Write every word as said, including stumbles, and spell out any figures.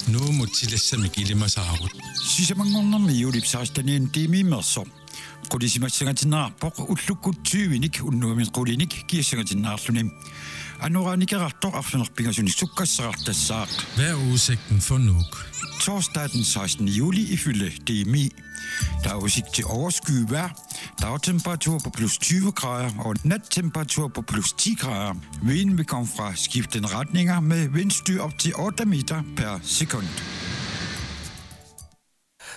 No mutilessa mikilimasaarut. Sisamangornermi julipsaastaniin tiimiimmerso. Qulisimassangatinnaarpoq ullukkutyuinik unnuamin qulinik kiassangatinnaarluni. Anoraanikerartor arfinerpingasunik sukkassarartassaaq. Hvad er udsigten for Nuuk? Torsdag den sekstende juli ifølge D M I. Der er udsigt til overskyet vejr. Dagtemperatur på plus tyve grader og nattemperatur på plus ti grader. Vinden vil komme fra skiftende retninger med vindstyr op til otte meter per sekund.